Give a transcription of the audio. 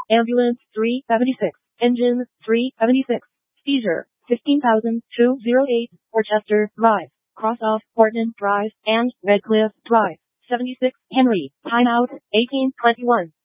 Ambulance 376. Engine 376. Seizure 15,208. Worcester Drive. Cross off Portland Drive and Redcliffe Drive. 76 Henry. Timeout 1821.